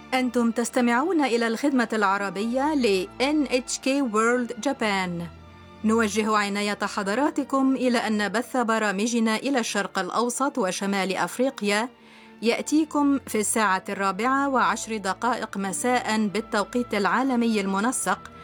أنتم تستمعون إلى الخدمة العربية ل NHK World Japan. نوجه عناية حضراتكم إلى أن بث برامجنا إلى الشرق الأوسط وشمال أفريقيا يأتيكم في 4:10 مساء بالتوقيت العالمي المنسق